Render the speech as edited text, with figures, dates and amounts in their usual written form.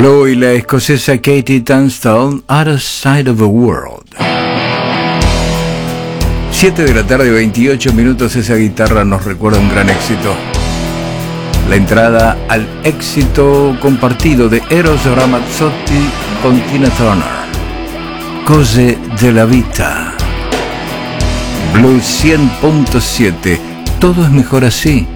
Blue y la escocesa Katie Tunstall, Other Side of the World. 7 de la tarde, 28 minutos. Esa guitarra nos recuerda un gran éxito. La entrada al éxito compartido de Eros Ramazzotti con Tina Turner. Cose della vita. Blue 100.7. Todo es mejor así.